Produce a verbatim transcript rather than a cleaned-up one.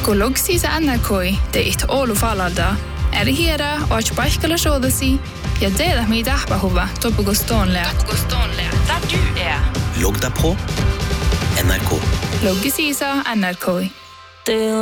Go logsi sa N R K de it olu falalda. Er hera och sparkala sjodasi. Ja det mi dahba hova topo go stonle. Topo go stonle. Der du er. Logg deg på N R K. Loggisi sa N R K.